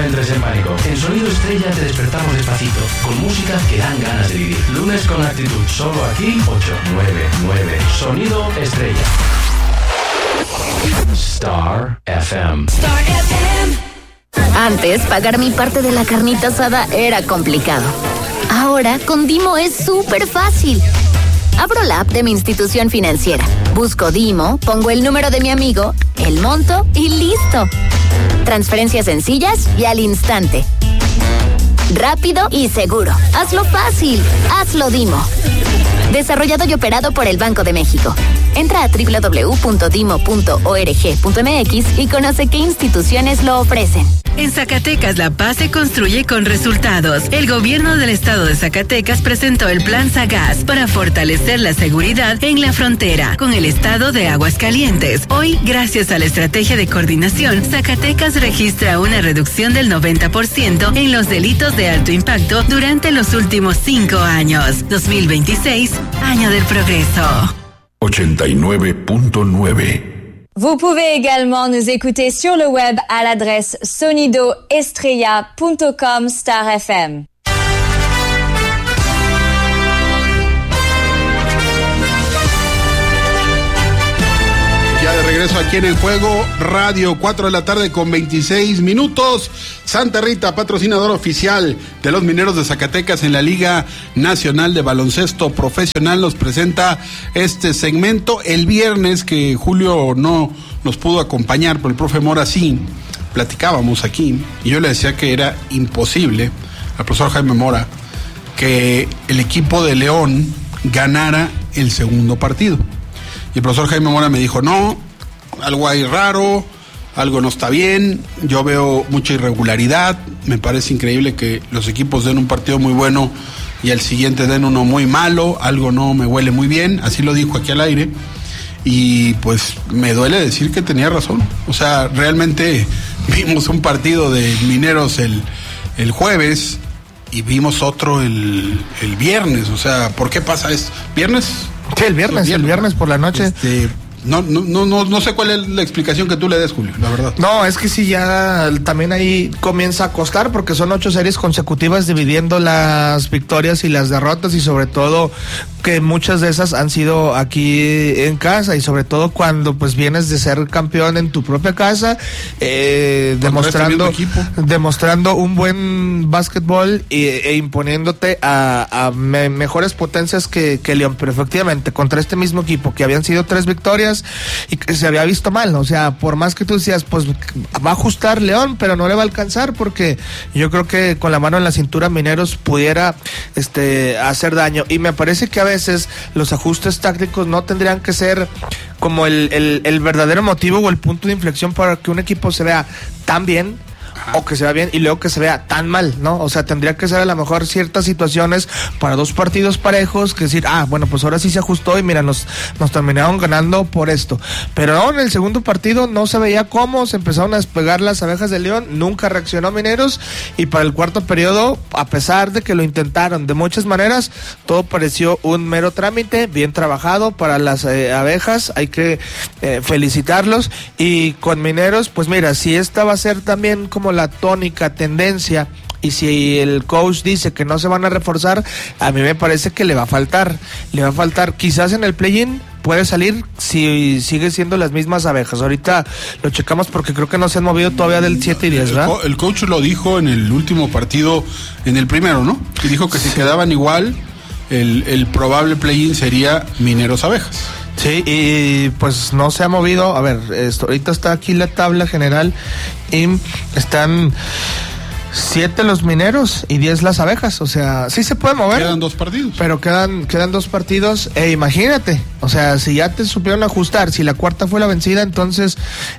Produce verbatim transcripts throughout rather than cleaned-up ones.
entres en pánico. En Sonido Estrella te despertamos despacito, con música que dan ganas de vivir. Lunes con actitud, solo aquí, ocho nueve nueve. Sonido Estrella. Star F M. Star F M. Antes, pagar mi parte de la carnita asada era complicado. Ahora, con Dimo es súper fácil. Abro la app de mi institución financiera, busco Dimo, pongo el número de mi amigo, el monto y listo. Transferencias sencillas y al instante. Rápido y seguro. Hazlo fácil. Hazlo Dimo. Desarrollado y operado por el Banco de México. Entra a doble u doble u doble u punto dimo punto org punto eme equis y conoce qué instituciones lo ofrecen. En Zacatecas, la paz se construye con resultados. El gobierno del estado de Zacatecas presentó el Plan Sagaz para fortalecer la seguridad en la frontera con el estado de Aguascalientes. Hoy, gracias a la estrategia de coordinación, Zacatecas registra una reducción del noventa por ciento en los delitos de alto impacto durante los últimos cinco años. dos mil veintiséis, año del progreso. ochenta y nueve punto nueve. Vous pouvez également nous écouter sur le web à l'adresse sonido estrella punto com Star F M. Ya de regreso aquí en el juego, radio, cuatro de la tarde con veintiséis minutos. Santa Rita, patrocinador oficial de los Mineros de Zacatecas en la Liga Nacional de Baloncesto Profesional, nos presenta este segmento. El viernes, que Julio no nos pudo acompañar, pero el profe Mora sí, platicábamos aquí, y yo le decía que era imposible al profesor Jaime Mora que el equipo de León ganara el segundo partido. Y el profesor Jaime Mora me dijo, no, algo hay raro, algo no está bien, yo veo mucha irregularidad, me parece increíble que los equipos den un partido muy bueno y al siguiente den uno muy malo, algo no me huele muy bien, así lo dijo aquí al aire, y pues me duele decir que tenía razón. O sea, realmente vimos un partido de Mineros el, el jueves y vimos otro el, el viernes, o sea, ¿por qué pasa eso? ¿Viernes? Sí, el viernes, el viernes, el viernes por la noche. Este, no, no, no, no, no sé cuál es la explicación que tú le des, Julio, la verdad. No, es que sí, ya también ahí comienza a costar, porque son ocho series consecutivas dividiendo las victorias y las derrotas, y sobre todo que muchas de esas han sido aquí en casa, y sobre todo cuando pues vienes de ser campeón en tu propia casa, eh, demostrando demostrando un buen básquetbol e, e imponiéndote a, a me, mejores potencias que, que León, pero efectivamente contra este mismo equipo que habían sido tres victorias y que se había visto mal, ¿no? O sea, por más que tú decías, pues va a ajustar León, pero no le va a alcanzar, porque yo creo que con la mano en la cintura Mineros pudiera este hacer daño, y me parece que a veces los ajustes tácticos no tendrían que ser como el, el, el verdadero motivo o el punto de inflexión para que un equipo se vea tan bien o que se vea bien y luego que se vea tan mal, ¿no? O sea, tendría que ser a lo mejor ciertas situaciones para dos partidos parejos, que decir, ah, bueno, pues ahora sí se ajustó y mira, nos, nos terminaron ganando por esto. Pero no, en el segundo partido no se veía cómo, se empezaron a despegar las abejas de León, nunca reaccionó Mineros, y para el cuarto periodo, a pesar de que lo intentaron de muchas maneras, todo pareció un mero trámite, bien trabajado para las eh, abejas, hay que eh, felicitarlos, y con Mineros, pues mira, si esta va a ser también como la tónica, tendencia, y si el coach dice que no se van a reforzar, a mí me parece que le va a faltar, le va a faltar, quizás en el play-in puede salir si sigue siendo las mismas abejas. Ahorita lo checamos porque creo que no se han movido todavía del siete y diez, ¿verdad? El, el coach lo dijo en el último partido, en el primero, ¿no? Que dijo que si quedaban igual, el, el probable play-in sería Mineros Abejas. Sí, y pues no se ha movido. A ver, esto, ahorita está aquí la tabla general y están siete los Mineros y diez las abejas. O sea, sí se puede mover. Quedan dos partidos. Pero quedan, quedan dos partidos. E imagínate, o sea, si ya te supieron ajustar, si la cuarta fue la vencida, entonces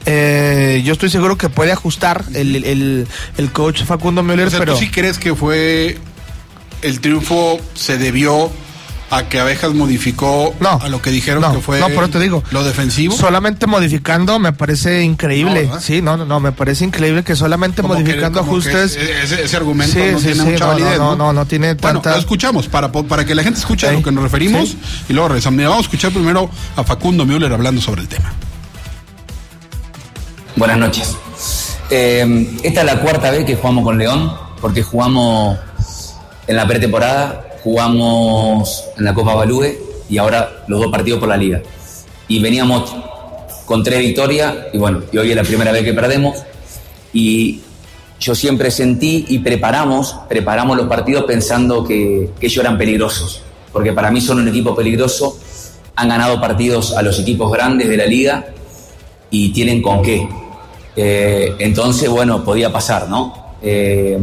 eh, yo estoy seguro que puede ajustar el, el, el coach Facundo Müller. O sea, pero ¿tú sí crees que fue el triunfo se debió a que Abejas modificó no, a lo que dijeron no, que fue no, pero te digo, lo defensivo? Solamente modificando me parece increíble. No, sí, no, no, no, me parece increíble que solamente como modificando que, ajustes. Que ese, ese argumento sí, no sí, tiene sí, mucha no, validez. No, no, no, no tiene bueno, tanta. Lo escuchamos para, para que la gente escuche sí. a lo que nos referimos sí. y luego regresamos. Vamos a escuchar primero a Facundo Müller hablando sobre el tema. Buenas noches. Eh, esta es la cuarta vez que jugamos con León, porque jugamos en la pretemporada, jugamos en la Copa Balúe y ahora los dos partidos por la Liga. Y veníamos con tres victorias y bueno, y hoy es la primera vez que perdemos. Y yo siempre sentí y preparamos, preparamos los partidos pensando que, que ellos eran peligrosos, porque para mí son un equipo peligroso, han ganado partidos a los equipos grandes de la Liga y tienen con qué. Eh, entonces, bueno, podía pasar, ¿no? Eh,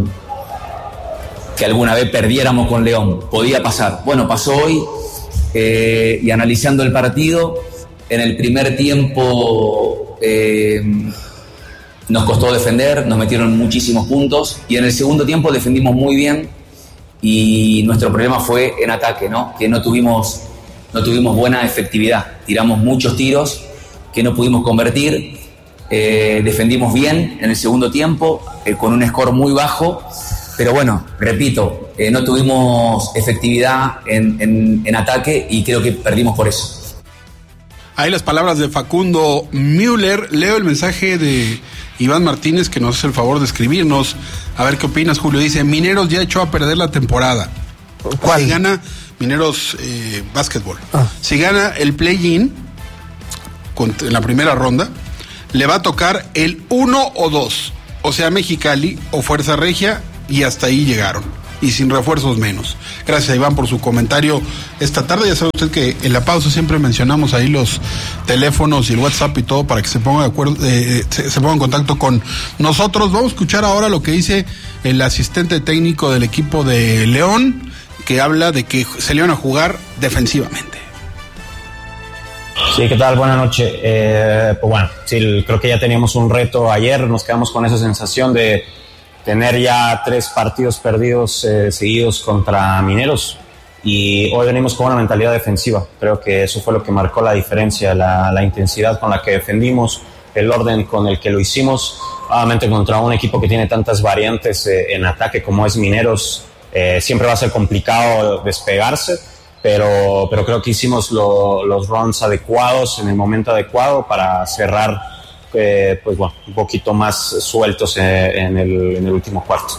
que alguna vez perdiéramos con León, podía pasar. Bueno, pasó hoy eh, y analizando el partido, en el primer tiempo eh, nos costó defender, nos metieron muchísimos puntos y en el segundo tiempo defendimos muy bien y nuestro problema fue en ataque, ¿no? Que no tuvimos, no tuvimos buena efectividad, tiramos muchos tiros que no pudimos convertir. Eh, defendimos bien en el segundo tiempo, eh, con un score muy bajo, pero bueno, repito, eh, no tuvimos efectividad en, en, en ataque y creo que perdimos por eso. Ahí las palabras de Facundo Müller. Leo el mensaje de Iván Martínez, que nos hace el favor de escribirnos. A ver qué opinas, Julio. Dice: Mineros ya echó a perder la temporada. ¿Cuál? Si gana Mineros eh, Básquetbol, ah. si gana el play-in en la primera ronda, le va a tocar el uno o dos, o sea, Mexicali o Fuerza Regia, y hasta ahí llegaron, y sin refuerzos menos. Gracias a Iván por su comentario esta tarde. Ya sabe usted que en la pausa siempre mencionamos ahí los teléfonos y el WhatsApp y todo para que se ponga de acuerdo, eh, se, se ponga en contacto con nosotros. Vamos a escuchar ahora lo que dice el asistente técnico del equipo de León, que habla de que salieron a jugar defensivamente. Sí, ¿qué tal? Buenas noches. Eh, pues bueno, sí, creo que ya teníamos un reto ayer, nos quedamos con esa sensación de tener ya tres partidos perdidos eh, seguidos contra Mineros y hoy venimos con una mentalidad defensiva. Creo que eso fue lo que marcó la diferencia, la, la intensidad con la que defendimos, el orden con el que lo hicimos, obviamente contra un equipo que tiene tantas variantes eh, en ataque como es Mineros, eh, siempre va a ser complicado despegarse. Pero, pero creo que hicimos lo, los runs adecuados en el momento adecuado para cerrar eh, pues bueno, un poquito más sueltos en, en, el, en el último cuarto.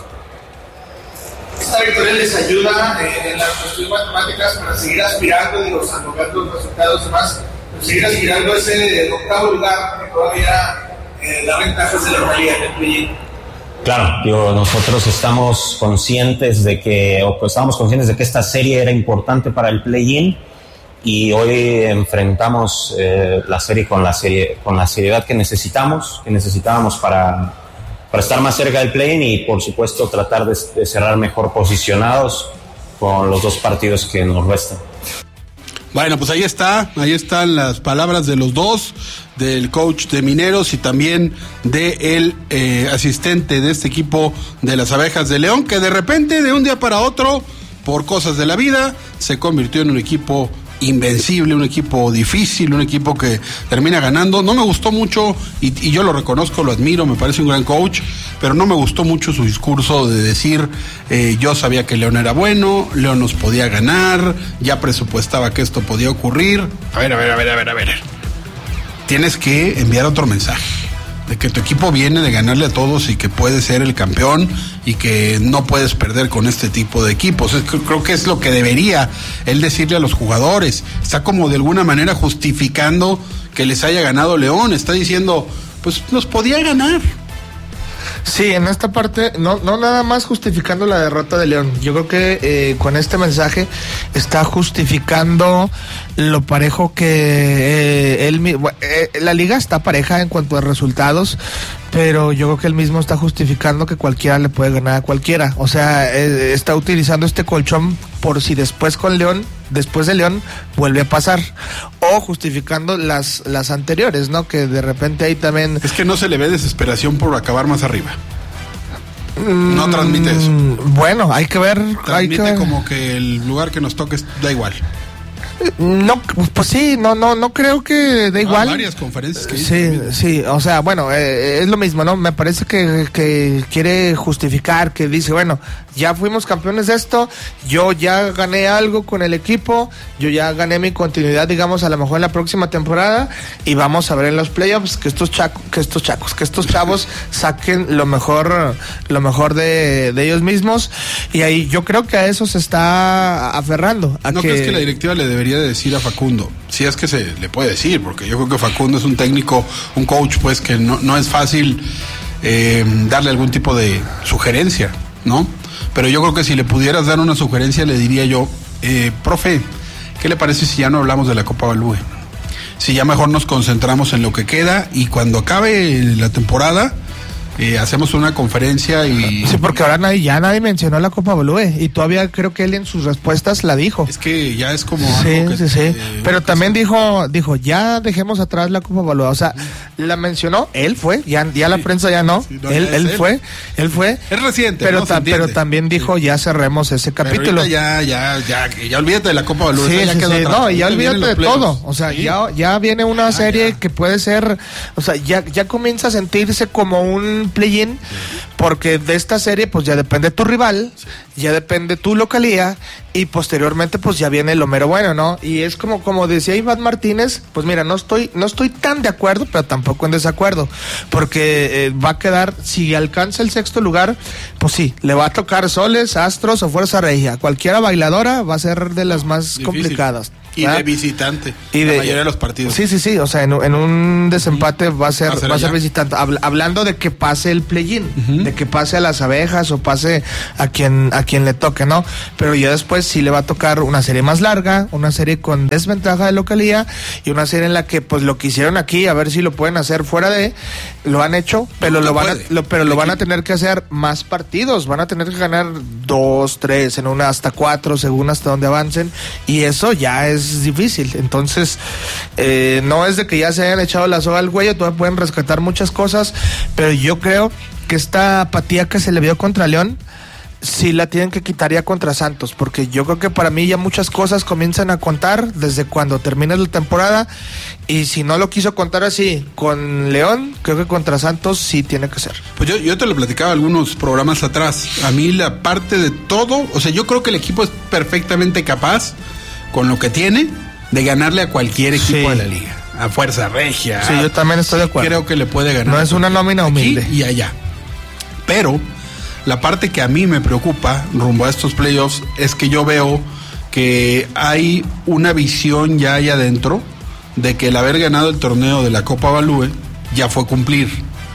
¿Esta victoria les ayuda eh, en las cuestiones matemáticas para seguir aspirando, digo, a lograr los resultados y demás, pero seguir aspirando a ese octavo lugar que todavía eh, da ventajas de la realidad del play-in? Claro, digo, nosotros estamos conscientes de que, o pues estamos conscientes de que esta serie era importante para el play-in y hoy enfrentamos eh, la serie con la serie con la seriedad que necesitamos, que necesitábamos para, para estar más cerca del play-in y por supuesto tratar de, de cerrar mejor posicionados con los dos partidos que nos restan. Bueno, pues ahí está, ahí están las palabras de los dos, del coach de Mineros y también del eh, asistente de este equipo de las Abejas de León, que de repente, de un día para otro, por cosas de la vida, se convirtió en un equipo invencible, un equipo difícil, un equipo que termina ganando. No me gustó mucho, y, y yo lo reconozco, lo admiro, me parece un gran coach, pero no me gustó mucho su discurso de decir, eh, yo sabía que León era bueno, León nos podía ganar, ya presupuestaba que esto podía ocurrir. A ver, a ver, a ver, a ver, a ver. Tienes que enviar otro mensaje, de que tu equipo viene de ganarle a todos y que puede ser el campeón y que no puedes perder con este tipo de equipos. Es, creo que es lo que debería él decirle a los jugadores. Está como de alguna manera justificando que les haya ganado León. Está diciendo, pues nos podía ganar. Sí, en esta parte, no, no nada más justificando la derrota de León. Yo creo que eh, con este mensaje está justificando lo parejo que eh, él, eh, la liga está pareja en cuanto a resultados, pero yo creo que él mismo está justificando que cualquiera le puede ganar a cualquiera. O sea, eh, está utilizando este colchón por si después con León, después de León, vuelve a pasar. O justificando las, las anteriores, ¿no? Que de repente ahí también... Es que no se le ve desesperación por acabar más arriba. No transmite eso. Bueno, hay que ver. Transmite hay que ver. Como que el lugar que nos toque da igual. No, pues sí, no, no, no creo que da igual. Ah, varias conferencias que sí, hizo. sí, o sea, bueno, eh, es lo mismo, ¿no? Me parece que, que quiere justificar, que dice, bueno, ya fuimos campeones de esto, yo ya gané algo con el equipo, yo ya gané mi continuidad, digamos, a lo mejor en la próxima temporada, y vamos a ver en los playoffs que estos chacos, que estos chacos, que estos chavos saquen lo mejor, lo mejor de, de ellos mismos, y ahí yo creo que a eso se está aferrando. A ¿No que... crees que la directiva le debería de decir a Facundo? Si es que se le puede decir, porque yo creo que Facundo es un técnico, un coach, pues que no, no es fácil eh, darle algún tipo de sugerencia, ¿no? Pero yo creo que si le pudieras dar una sugerencia, le diría yo, eh, profe, ¿qué le parece si ya no hablamos de la Copa Balúe? Si ya mejor nos concentramos en lo que queda y cuando acabe la temporada, Eh, hacemos una conferencia y... Sí, porque ahora nadie, ya nadie mencionó la Copa Balúe y todavía creo que él en sus respuestas la dijo. Es que ya es como sí, algo que... Sí, sí, eh, pero también dijo, dijo, ya dejemos atrás la Copa Balúe, o sea, uh-huh. la mencionó, él fue, ya, ya sí, la prensa ya no, sí, no él, él, él fue, él fue. Es reciente, pero, ¿no? ta- pero también dijo, sí. ya cerremos ese capítulo. Ya, ya, ya, ya olvídate de la Copa Balúe. Sí, ya sí, quedó sí. atrás, No, y ya olvídate de todo, o sea, sí. ya, ya viene una ah, serie ya. que puede ser, o sea, ya, ya comienza a sentirse como un play-in, sí. porque de esta serie pues ya depende tu rival, sí. ya depende tu localía y posteriormente pues ya viene lo mero bueno, ¿no? Y es como como decía Iván Martínez, pues mira, no estoy no estoy tan de acuerdo, pero tampoco en desacuerdo, porque eh, va a quedar, si alcanza el sexto lugar, pues sí, le va a tocar Soles, Astros o Fuerza Regia, cualquiera bailadora va a ser de las más difícil. complicadas. Y ¿verdad? De visitante, y la de, mayoría de los partidos. Sí, sí, sí, o sea, en, en un desempate va a ser, va a ser, va a ser visitante. Habl- hablando de que pase el play-in, uh-huh. de que pase a las abejas o pase a quien a quien le toque, ¿no? Pero ya después sí le va a tocar una serie más larga, una serie con desventaja de localía y una serie en la que pues lo que hicieron aquí, a ver si lo pueden hacer fuera de, lo han hecho, pero no, lo van a, lo, pero lo van a tener que hacer más partidos, van a tener que ganar dos, tres, en una hasta cuatro, según hasta donde avancen, y eso ya es es difícil, entonces eh, no es de que ya se hayan echado la soga al cuello, todavía pueden rescatar muchas cosas, pero yo creo que esta apatía que se le vio contra León sí la tienen que quitar ya contra Santos, porque yo creo que para mí ya muchas cosas comienzan a contar desde cuando termine la temporada, y si no lo quiso contar así con León, creo que contra Santos sí tiene que ser. Pues yo, yo te lo platicaba algunos programas atrás, a mí la parte de todo, o sea, yo creo que el equipo es perfectamente capaz con lo que tiene de ganarle a cualquier equipo sí. de la liga, a Fuerza Regia. Sí, yo también estoy de acuerdo. Creo que le puede ganar. No es una nómina humilde. Aquí y allá. Pero la parte que a mí me preocupa rumbo a estos playoffs es que yo veo que hay una visión ya ahí adentro de que el haber ganado el torneo de la Copa Balúe ya fue cumplir.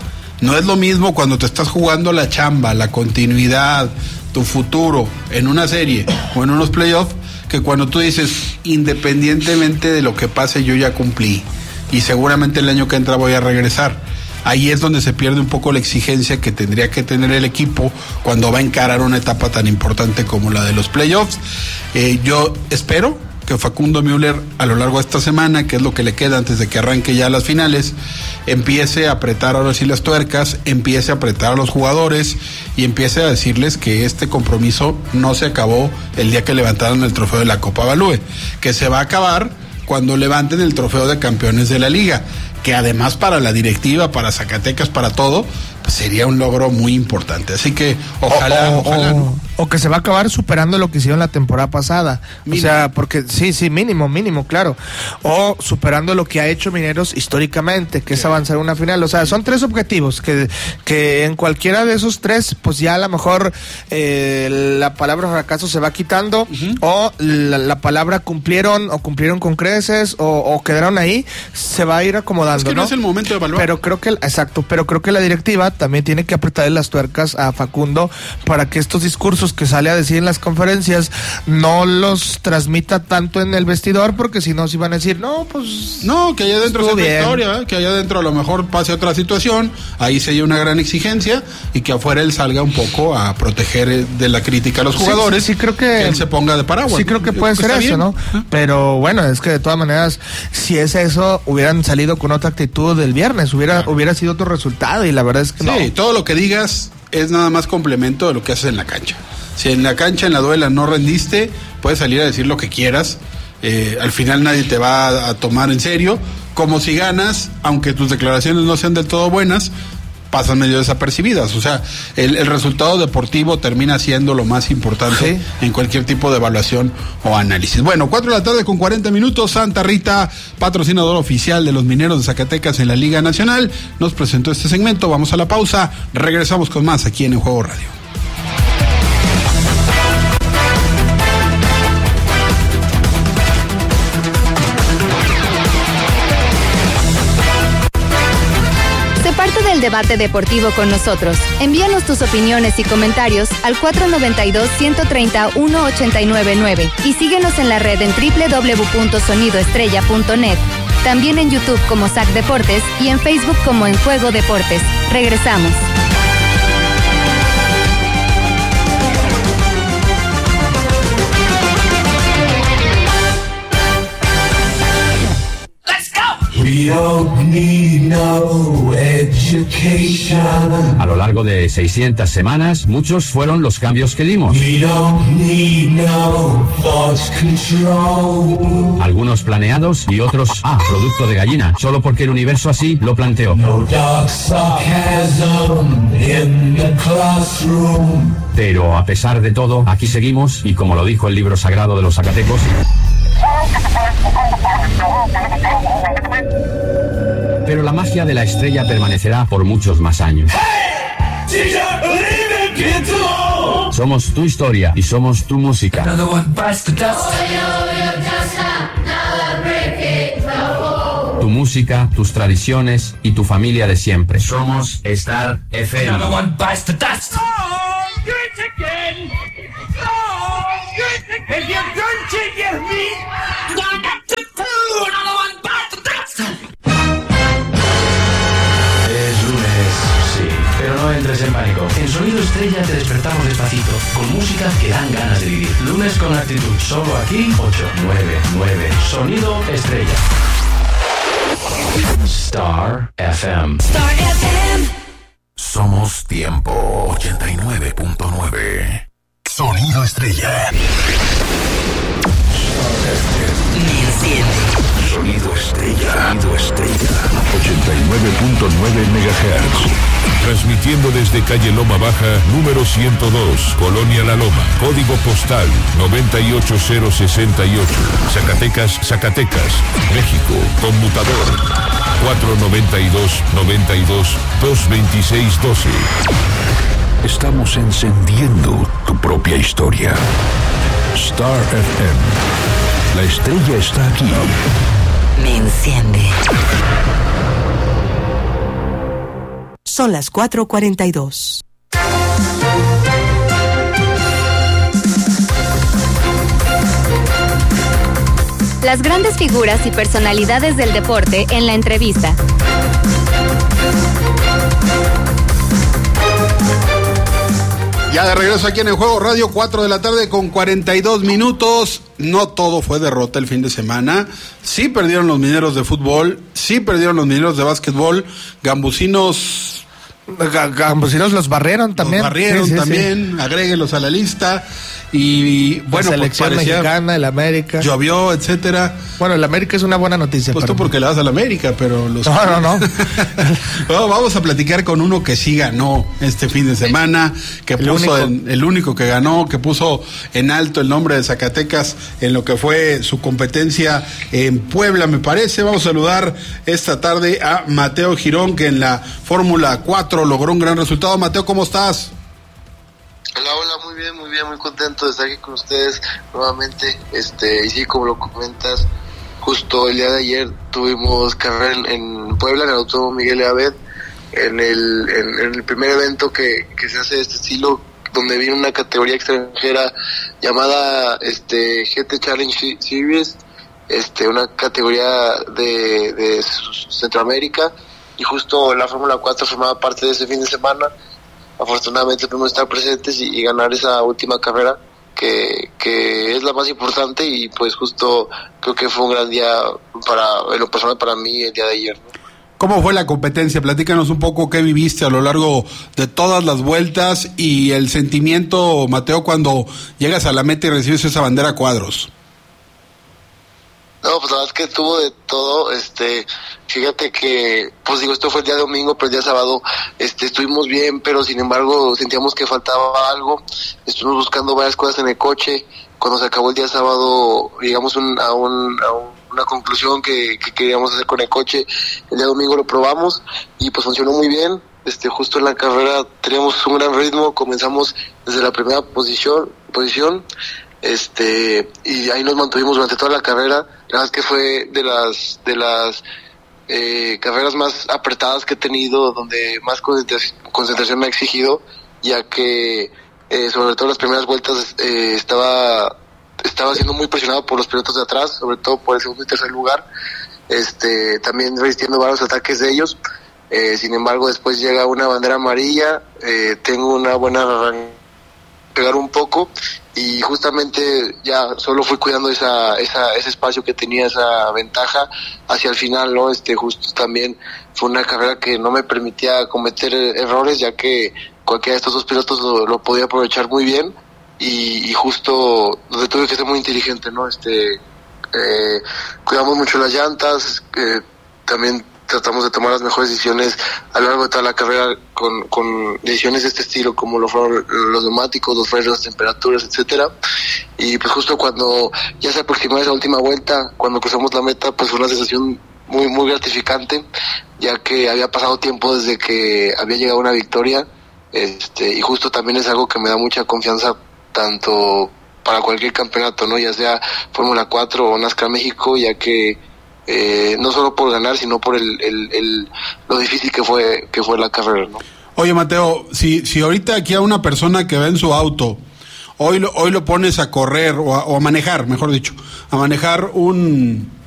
No es lo mismo cuando te estás jugando la chamba, la continuidad, tu futuro en una serie o en unos playoffs, que cuando tú dices, independientemente de lo que pase, yo ya cumplí y seguramente el año que entra voy a regresar. Ahí es donde se pierde un poco la exigencia que tendría que tener el equipo cuando va a encarar una etapa tan importante como la de los playoffs. Eh, yo espero que Facundo Müller a lo largo de esta semana, que es lo que le queda antes de que arranque ya las finales, empiece a apretar ahora sí las tuercas, empiece a apretar a los jugadores y empiece a decirles que este compromiso no se acabó el día que levantaron el trofeo de la Copa Balúe, que se va a acabar cuando levanten el trofeo de campeones de la liga, que además para la directiva, para Zacatecas, para todo, pues sería un logro muy importante. Así que ojalá, o, o, ojalá. O, ¿no? o que se va a acabar superando lo que hicieron la temporada pasada. Mínimo. O sea, porque sí, sí, mínimo, mínimo, claro. O superando lo que ha hecho Mineros históricamente, que es avanzar a una final. O sea, son tres objetivos que, que en cualquiera de esos tres, pues ya a lo mejor eh, la palabra fracaso se va quitando, uh-huh. o la, la palabra cumplieron o cumplieron con creces o, o quedaron ahí, se va a ir acomodando. Es que no, ¿no? es el momento de evaluar. Pero creo que, exacto, pero creo que la directiva también tiene que apretarle las tuercas a Facundo para que estos discursos que sale a decir en las conferencias no los transmita tanto en el vestidor, porque si no se van a decir, no, pues... No, que allá adentro sea otra historia, ¿eh? Que allá adentro a lo mejor pase otra situación, ahí se haya una gran exigencia y que afuera él salga un poco a proteger de la crítica a los jugadores. Sí, sí, sí creo que, que él se ponga de paraguas. Sí, creo que Yo puede creo ser que eso, bien. ¿no? ¿Eh? Pero bueno, es que de todas maneras, si es eso, hubieran salido con otra actitud del viernes, hubiera, claro. hubiera sido otro resultado, y la verdad es que sí, no. Sí, todo lo que digas es nada más complemento de lo que haces en la cancha. Si en la cancha, en la duela, no rendiste, puedes salir a decir lo que quieras, eh, al final nadie te va a, a tomar en serio, como si ganas, aunque tus declaraciones no sean del todo buenas, pasan medio desapercibidas. O sea, el, el resultado deportivo termina siendo lo más importante sí. en cualquier tipo de evaluación o análisis. Bueno, cuatro de la tarde con cuarenta minutos. Santa Rita, patrocinador oficial de los Mineros de Zacatecas en la Liga Nacional, nos presentó este segmento. Vamos a la pausa, regresamos con más aquí en En Juego Radio. Parte del debate deportivo con nosotros. Envíanos tus opiniones y comentarios al cuatro noventa y dos, ciento treinta, uno ochenta y nueve nueve y síguenos en la red en doble u doble u doble u punto sonido estrella punto net. También en YouTube como S A C Deportes y en Facebook como En Juego Deportes. Regresamos. We don't need no education. A lo largo de seiscientas semanas, muchos fueron los cambios que dimos. We don't need no thought control. Algunos planeados y otros, ah, producto de gallina, solo porque el universo así lo planteó. No dark sarcasm in the classroom. Pero a pesar de todo, aquí seguimos y como lo dijo el libro sagrado de los zacatecos, pero la magia de la estrella permanecerá por muchos más años. Somos tu historia y somos tu música. Tu música, tus tradiciones y tu familia de siempre. Somos Star F M. Pero no entres en pánico. En Sonido Estrella te despertamos despacito, con música que dan ganas de vivir. Lunes con actitud, solo aquí, ocho nueve nueve. Sonido Estrella. Star F M. Star F M. Somos Tiempo ochenta y nueve punto nueve. Sonido Estrella. Me enciende. Sonido Estrella. Sonido Estrella. ochenta y nueve punto nueve megahertz. Transmitiendo desde calle Loma Baja, número ciento dos, Colonia La Loma. Código postal noventa y ocho cero sesenta y ocho. Zacatecas, Zacatecas, México. Conmutador cuatro noventa y dos, noventa y dos, dos veintiséis doce. Estamos encendiendo tu propia historia. Star F M. La estrella está aquí. Me enciende. Son las cuatro cuarenta y dos. Las grandes figuras y personalidades del deporte en la entrevista. Ya de regreso aquí en El Juego Radio, cuatro de la tarde con cuarenta y dos minutos. No todo fue derrota el fin de semana. Sí perdieron los Mineros de fútbol, sí perdieron los Mineros de básquetbol. Gambusinos... Gambusinos los barrieron también. Los barrieron sí, sí, también, sí. Agréguelos a la lista. Y bueno, la selección pues parecía, mexicana, el América. Llovió, etcétera. Bueno, el América es una buena noticia. Pues tú porque le vas al América, pero los. No, no, no. Bueno, vamos a platicar con uno que sí ganó este fin de semana, que el puso único. En, el único que ganó, que puso en alto el nombre de Zacatecas en lo que fue su competencia en Puebla, me parece. Vamos a saludar esta tarde a Mateo Girón, que en la Fórmula cuatro logró un gran resultado. Mateo, ¿cómo estás? Hola, hola, muy bien, muy bien, muy contento de estar aquí con ustedes nuevamente. Este, y sí, como lo comentas, justo el día de ayer tuvimos carrera en, en Puebla, en el Autódromo Miguel de Abed, en el, en, en el primer evento que, que se hace de este estilo, donde viene una categoría extranjera llamada este G T Challenge Series, este, una categoría de, de Centroamérica, y justo la Fórmula cuatro formaba parte de ese fin de semana. Afortunadamente pudimos estar presentes y, y ganar esa última carrera que, que es la más importante, y pues justo creo que fue un gran día para, en lo personal para mí, el día de ayer, ¿no? ¿Cómo fue la competencia? Platícanos un poco qué viviste a lo largo de todas las vueltas y el sentimiento, Mateo, cuando llegas a la meta y recibes esa bandera a cuadros. No, pues la verdad es que tuvo de todo, este, fíjate que, pues digo, esto fue el día domingo, pero el día sábado, este, estuvimos bien, pero sin embargo sentíamos que faltaba algo, estuvimos buscando varias cosas en el coche, cuando se acabó el día sábado, llegamos un, a, un, a un, una conclusión que, que queríamos hacer con el coche, el día domingo lo probamos, y pues funcionó muy bien, este, justo en la carrera teníamos un gran ritmo, comenzamos desde la primera posición, posición, este y ahí nos mantuvimos durante toda la carrera. La verdad es que fue de las de las eh, carreras más apretadas que he tenido, donde más concentración, concentración me ha exigido, ya que eh, sobre todo las primeras vueltas eh, estaba estaba siendo muy presionado por los pilotos de atrás, sobre todo por el segundo y tercer lugar, este también resistiendo varios ataques de ellos. Eh, sin embargo, después llega una bandera amarilla, eh, tengo una buena pegar un poco, y justamente ya solo fui cuidando esa, esa ese espacio que tenía, esa ventaja hacia el final, ¿no? Este justo también fue una carrera que no me permitía cometer errores, ya que cualquiera de estos dos pilotos lo, lo podía aprovechar muy bien, y, y justo donde tuve que ser muy inteligente, ¿no? Este eh, cuidamos mucho las llantas, eh, también tratamos de tomar las mejores decisiones a lo largo de toda la carrera con, con decisiones de este estilo, como lo fueron los neumáticos, los frenos, las temperaturas, etcétera. Y pues justo cuando ya se aproximó esa última vuelta, cuando cruzamos la meta, pues fue una sensación muy muy gratificante, ya que había pasado tiempo desde que había llegado una victoria, este y justo también es algo que me da mucha confianza, tanto para cualquier campeonato, ¿no? Ya sea Fórmula cuatro o NASCAR México, ya que Eh, no solo por ganar, sino por el, el, el lo difícil que fue que fue la carrera, ¿no? Oye, Mateo, si si ahorita aquí a una persona que va en su auto, hoy lo, hoy lo pones a correr o a, o a manejar, mejor dicho, a manejar un